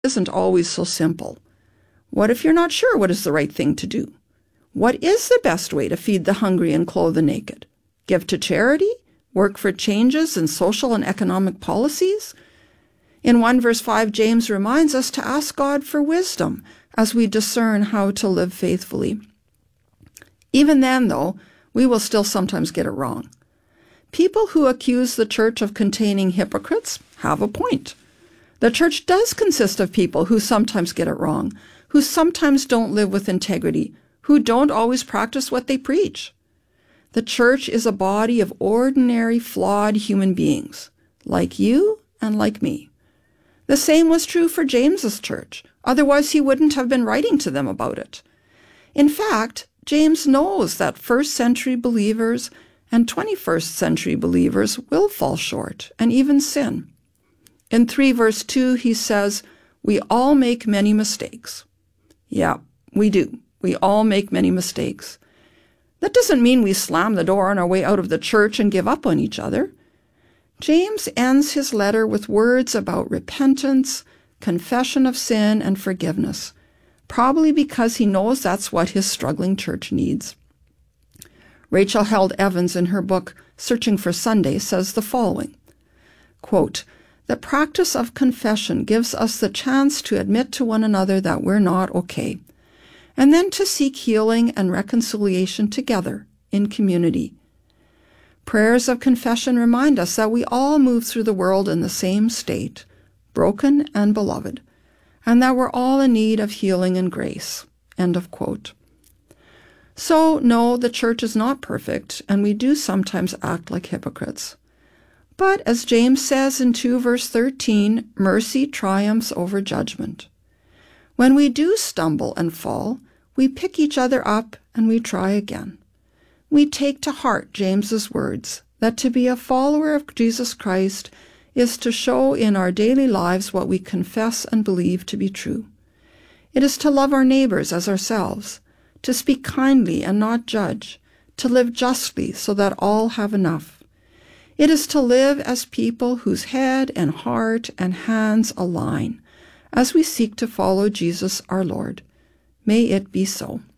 isn't always so simple. What if you're not sure what is the right thing to do? What is the best way to feed the hungry and clothe the naked? Give to charity? Work for changes in social and economic policies? In 1 verse 5, James reminds us to ask God for wisdom as we discern how to live faithfully. Even then, though, we will still sometimes get it wrong. People who accuse the church of containing hypocrites have a point. The church does consist of people who sometimes get it wrong, who sometimes don't live with integrity, who don't always practice what they preach. The church is a body of ordinary, flawed human beings, like you and like me. The same was true for James's church. Otherwise, he wouldn't have been writing to them about it. In fact, James knows that first-century believers and 21st century believers will fall short and even sin. In 3 verse 2, he says, "We all make many mistakes." Yeah, we do. We all make many mistakes. That doesn't mean we slam the door on our way out of the church and give up on each other. James ends his letter with words about repentance, confession of sin, and forgiveness, probably because he knows that's what his struggling church needs. Rachel Held Evans, in her book Searching for Sunday, says the following, quote, "The practice of confession gives us the chance to admit to one another that we're not okay, and then to seek healing and reconciliation together in community. Prayers of confession remind us that we all move through the world in the same state, broken and beloved, and that we're all in need of healing and grace." End of quote. So, no, the church is not perfect, and we do sometimes act like hypocrites. But as James says in 2 verse 13, mercy triumphs over judgment. When we do stumble and fall, we pick each other up and we try again. We take to heart James's words that to be a follower of Jesus Christ is to show in our daily lives what we confess and believe to be true. It is to love our neighbors as ourselves, to speak kindly and not judge, to live justly so that all have enough. It is to live as people whose head and heart and hands align as we seek to follow Jesus our Lord. May it be so.